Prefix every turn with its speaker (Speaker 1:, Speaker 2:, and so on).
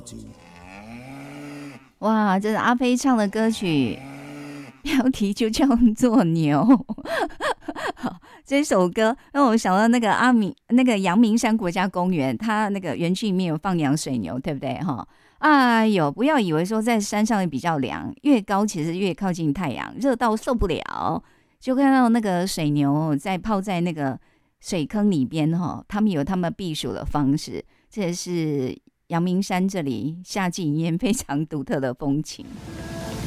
Speaker 1: 哇，这是阿飞唱的歌曲，标题就叫做牛。好，这首歌让我想到那个阳明山国家公园，它那个园区里面有放养水牛，对不对哈？哎呦，不要以为说在山上比较凉，越高其实越靠近太阳，热到受不了。就看到那个水牛在泡在那个水坑里边哈，他们有他们避暑的方式，这也是阳明山这里夏季里面非常独特的风情。